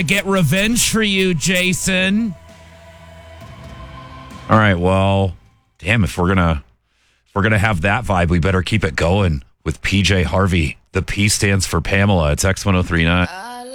Get revenge for you, Jason. All right, well, damn, if we're gonna have that vibe, we better keep it going with PJ Harvey. The P stands for Pamela. It's X1039.